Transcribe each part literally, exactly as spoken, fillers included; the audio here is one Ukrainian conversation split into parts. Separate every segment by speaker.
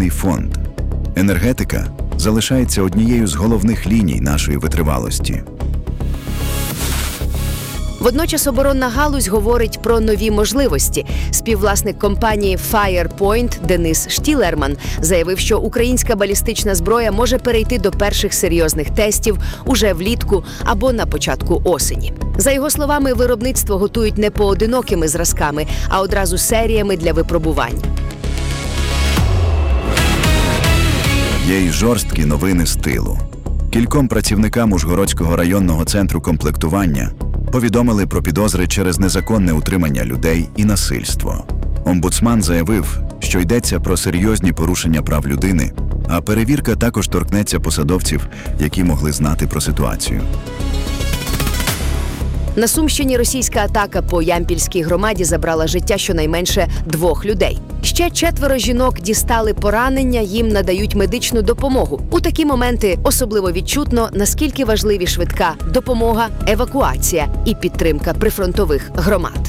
Speaker 1: пенсійний фонд. Енергетика залишається однією з головних ліній нашої витривалості.
Speaker 2: Водночас оборонна галузь говорить про нові можливості. Співвласник компанії Firepoint Денис Штілерман заявив, що українська балістична зброя може перейти до перших серйозних тестів уже влітку або на початку осені. За його словами, виробництво готують не поодинокими зразками, а одразу серіями для випробувань.
Speaker 1: Є й жорсткі новини з тилу. Кільком працівникам Ужгородського районного центру комплектування повідомили про підозри через незаконне утримання людей і насильство. Омбудсман заявив, що йдеться про серйозні порушення прав людини, а перевірка також торкнеться посадовців, які могли знати про ситуацію.
Speaker 2: На Сумщині російська атака по Ямпільській громаді забрала життя щонайменше двох людей. Ще четверо жінок дістали поранення, їм надають медичну допомогу. У такі моменти особливо відчутно, наскільки важливі швидка допомога, евакуація і підтримка прифронтових громад.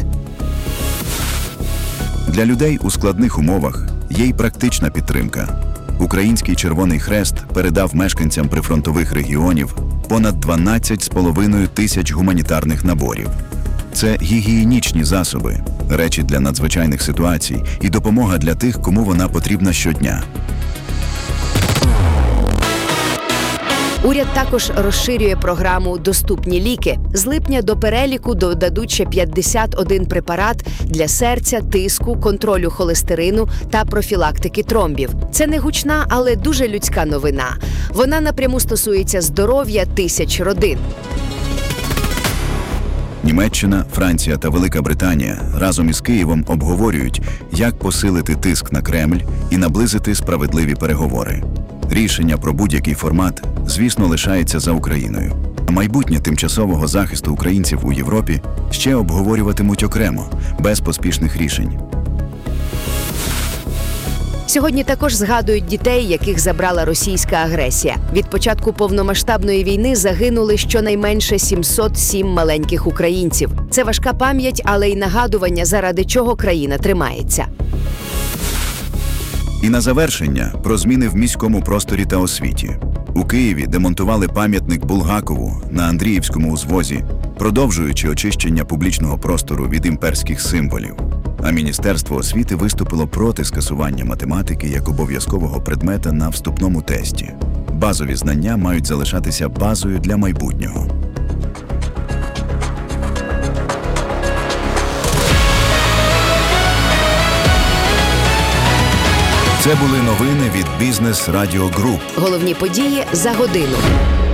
Speaker 1: Для людей у складних умовах є й практична підтримка. Український Червоний Хрест передав мешканцям прифронтових регіонів понад дванадцять з половиною тисяч гуманітарних наборів. Це гігієнічні засоби, речі для надзвичайних ситуацій і допомога для тих, кому вона потрібна щодня.
Speaker 2: Уряд також розширює програму «Доступні ліки». З липня до переліку додадуть ще п'ятдесят один препарат для серця, тиску, контролю холестерину та профілактики тромбів. Це не гучна, але дуже людська новина. Вона напряму стосується здоров'я тисяч родин.
Speaker 1: Німеччина, Франція та Велика Британія разом із Києвом обговорюють, як посилити тиск на Кремль і наблизити справедливі переговори. Рішення про будь-який формат, звісно, лишається за Україною. А майбутнє тимчасового захисту українців у Європі ще обговорюватимуть окремо, без поспішних рішень.
Speaker 2: Сьогодні також згадують дітей, яких забрала російська агресія. Від початку повномасштабної війни загинули щонайменше сімсот сім маленьких українців. Це важка пам'ять, але й нагадування, заради чого країна тримається.
Speaker 1: І на завершення про зміни в міському просторі та освіті. У Києві демонтували пам'ятник Булгакову на Андріївському узвозі, продовжуючи очищення публічного простору від імперських символів. А Міністерство освіти виступило проти скасування математики як обов'язкового предмета на вступному тесті. Базові знання мають залишатися базою для майбутнього. Це були новини від Бізнес Радіо Груп.
Speaker 2: Головні події за годину.